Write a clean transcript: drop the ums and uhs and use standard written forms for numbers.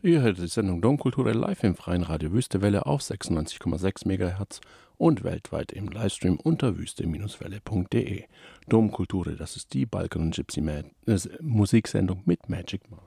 Ihr hört die Sendung Domkultur live im freien Radio Wüstewelle auf 96,6 MHz und weltweit im Livestream unter wüste-welle.de. Domkultur, das ist die Balkan- und Gypsy Musiksendung mit Magic Mark.